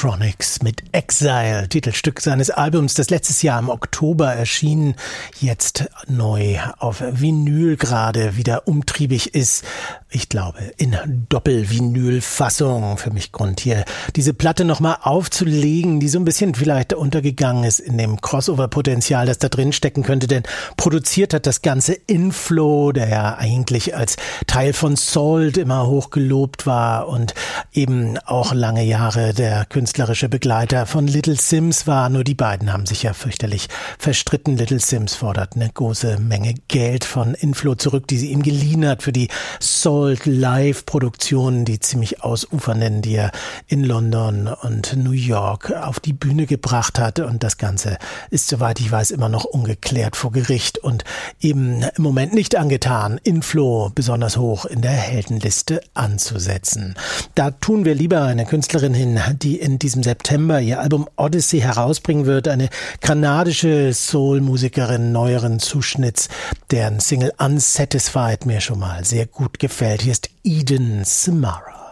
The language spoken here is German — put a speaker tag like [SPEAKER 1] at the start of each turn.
[SPEAKER 1] Chronixx mit Exile, Titelstück seines Albums, das letztes Jahr im Oktober erschien, jetzt neu auf Vinyl gerade wieder umtriebig ist. Ich glaube, in Doppel-Vinyl-Fassung. Für mich Grund hier, diese Platte nochmal aufzulegen, die so ein bisschen vielleicht untergegangen ist in dem Crossover-Potenzial, das da drin stecken könnte, denn produziert hat das Ganze Inflo, der ja eigentlich als Teil von Salt immer hochgelobt war und eben auch lange Jahre der künstlerische Begleiter von Little Simz war. Nur die beiden haben sich ja fürchterlich verstritten. Little Simz fordert eine große Menge Geld von Inflo zurück, die sie ihm geliehen hat für die Live-Produktionen, die ziemlich ausufernden, die er in London und New York auf die Bühne gebracht hat. Und das Ganze ist, soweit ich weiß, immer noch ungeklärt vor Gericht und eben im Moment nicht angetan, Inflo besonders hoch in der Heldenliste anzusetzen. Da tun wir lieber eine Künstlerin hin, die in diesem September ihr Album Odyssey herausbringen wird, eine kanadische Soul-Musikerin neueren Zuschnitts, deren Single Unsatisfied mir schon mal sehr gut gefällt. Hier ist Eden Samara.